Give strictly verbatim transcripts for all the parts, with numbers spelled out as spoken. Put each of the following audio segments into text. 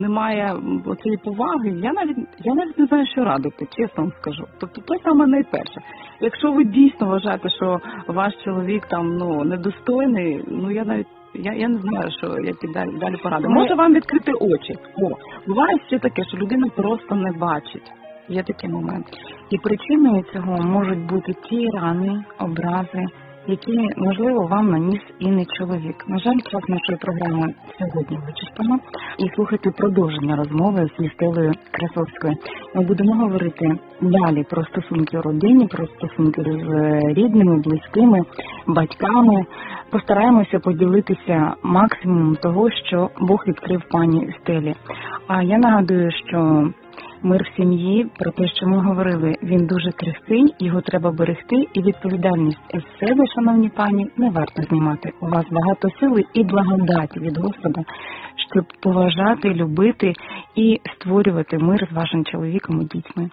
немає цієї поваги, я навіть я навіть не знаю, що радити, чесно вам скажу. Тобто це саме найперше. Якщо ви дійсно вважаєте, що ваш чоловік там ну недостойний, ну я навіть я, я не знаю, що які далі, далі поради. Може вам відкрити очі. О, буває ще таке, що людина просто не бачить. Є такий момент. І причиною цього можуть бути ті рани, образи, які, можливо, вам наніс і не чоловік. На жаль, час нашої програми сьогодні вичерпано. І слухайте продовження розмови з Стелею Красовською. Ми будемо говорити далі про стосунки у родині, про стосунки з рідними, близькими, батьками. Постараємося поділитися максимумом того, що Бог відкрив пані Стелі. А я нагадую, що мир в сім'ї, про те, що ми говорили, він дуже крихкий, його треба берегти, і відповідальність з себе, шановні пані, не варто знімати. У вас багато сили і благодаті від Господа, щоб поважати, любити і створювати мир з вашим чоловіком і дітьми.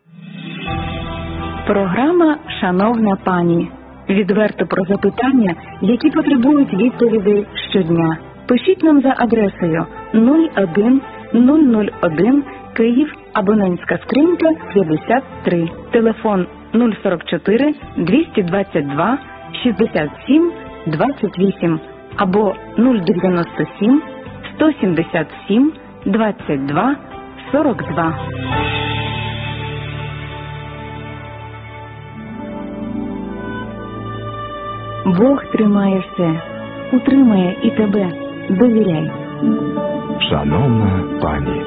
Програма «Шановна пані». Відверто про запитання, які потребують відповідей щодня. Пишіть нам за адресою нуль один нуль нуль один Київ, абонентська скринька п'ятдесят три, телефон нуль сорок чотири двісті двадцять два шістдесят сім двадцять вісім або нуль дев'яносто сім сто сімдесят сім двадцять два сорок два. Бог тримає все, утримає і тебе. Довіряй. Шановна пані.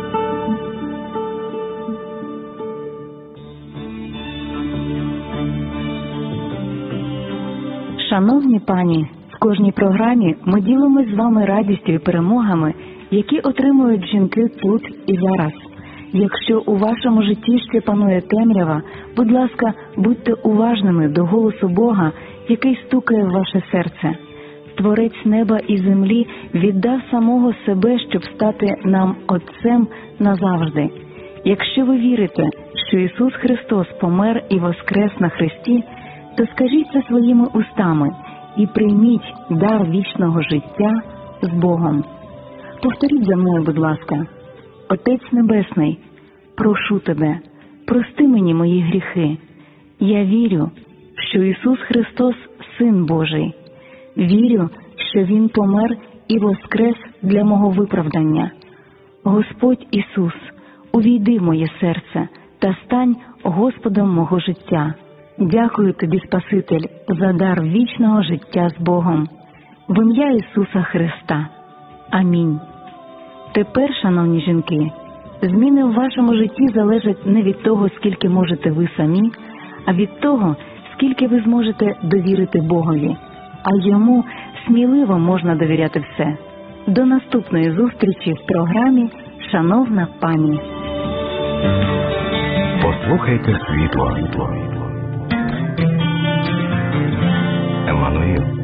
Шановні пані, в кожній програмі ми ділимось з вами радістю і перемогами, які отримують жінки тут і зараз. Якщо у вашому житті ще панує темрява, будь ласка, будьте уважними до голосу Бога, який стукає в ваше серце. Творець неба і землі віддав самого себе, щоб стати нам Отцем назавжди. Якщо ви вірите, що Ісус Христос помер і воскрес на хресті, то скажіть це своїми устами і прийміть дар вічного життя з Богом. Повторіть за мною, будь ласка. Отець Небесний, прошу Тебе, прости мені мої гріхи. Я вірю, що Ісус Христос – Син Божий. Вірю, що Він помер і воскрес для мого виправдання. Господь Ісус, увійди в моє серце та стань Господом мого життя. Дякую Тобі, Спаситель, за дар вічного життя з Богом. В ім'я Ісуса Христа. Амінь. Тепер, шановні жінки, зміни в вашому житті залежать не від того, скільки можете ви самі, а від того, скільки ви зможете довірити Богові. А Йому сміливо можна довіряти все. До наступної зустрічі в програмі «Шановна пані». Послухайте світло. Еммануїл.